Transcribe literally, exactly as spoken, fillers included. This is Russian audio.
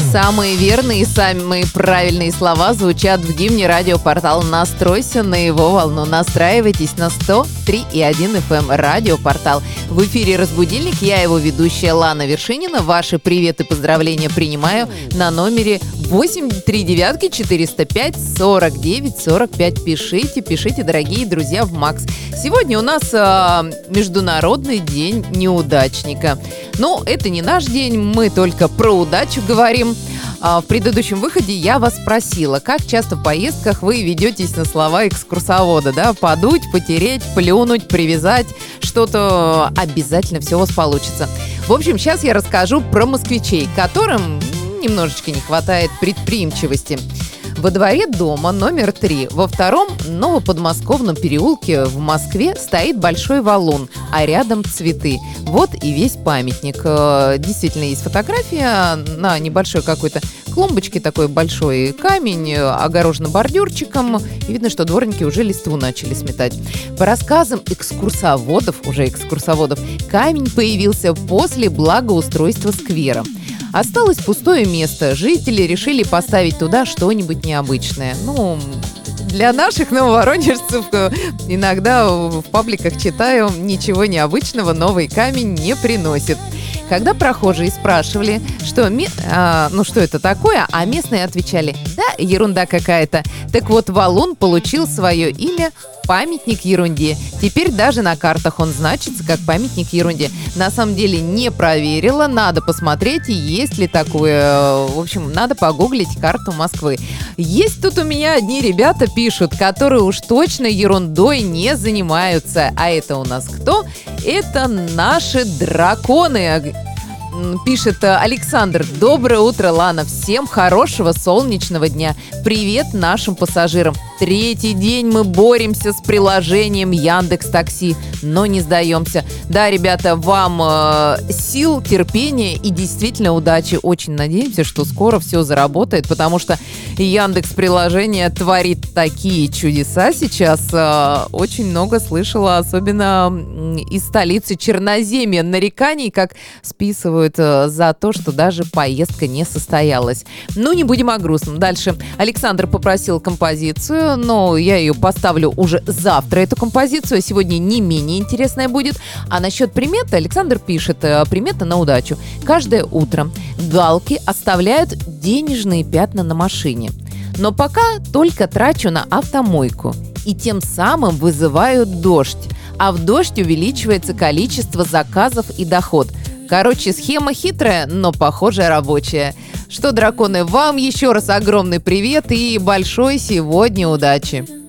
Самые верные и самые правильные слова звучат в гимне радиопортала «Настройся на его волну». Настраивайтесь на сто три и один эф эм радиопортал. В эфире «Разбудильник». Я его ведущая Лана Вершинина. Ваши приветы и поздравления принимаю на номере восемь три девять четыреста пять сорок девять сорок пять. Пишите, пишите, дорогие друзья, в Макс. Сегодня у нас э, Международный день неудачника. Но это не наш день, мы только про удачу говорим. В предыдущем выходе я вас спросила, как часто в поездках вы ведетесь на слова экскурсовода, да? Подуть, потереть, плюнуть, привязать, что-то обязательно все у вас получится. В общем, сейчас я расскажу про москвичей, которым немножечко не хватает предприимчивости. Во дворе дома номер три во втором новоподмосковном переулке в Москве стоит большой валун, а рядом цветы. Вот и весь памятник. Действительно, есть фотография на небольшой какой-то клумбочке, такой большой камень, огорожен бордюрчиком. И видно, что дворники уже листву начали сметать. По рассказам экскурсоводов, уже экскурсоводов, камень появился после благоустройства сквера. Осталось пустое место. Жители решили поставить туда что-нибудь необычное. Ну, для наших нововоронежцев иногда в пабликах читаю, ничего необычного новый камень не приносит. Когда прохожие спрашивали, что, а, ну, что это такое, а местные отвечали: да, ерунда какая-то. Так вот, валун получил свое имя «Памятник ерунде». Теперь даже на картах он значится как «Памятник ерунде». На самом деле не проверила, надо посмотреть, есть ли такое. В общем, надо погуглить карту Москвы. Есть тут у меня одни ребята пишут, которые уж точно ерундой не занимаются. А это у нас кто? Это наши драконы. Пишет Александр: доброе утро, Лана. Всем хорошего солнечного дня. Привет нашим пассажирам. Третий день мы боремся с приложением Яндекс.Такси, но не сдаемся. Да, ребята, вам э, сил, терпения и действительно удачи. Очень надеемся, что скоро все заработает, потому что Яндекс-приложение творит такие чудеса сейчас. Э, очень много слышала, особенно из столицы Черноземья, нареканий, как списывают за то, что даже поездка не состоялась. Ну, не будем о грустном. Дальше Александр попросил композицию, но я ее поставлю уже завтра, эту композицию. Сегодня не менее интересная будет. А насчет приметы Александр пишет: примета на удачу. Каждое утро галки оставляют денежные пятна на машине. Но пока только трачу на автомойку. И тем самым вызывают дождь. А в дождь увеличивается количество заказов и доход. Короче, схема хитрая, но, похоже, рабочая. Что, драконы, вам еще раз огромный привет и большой сегодня удачи!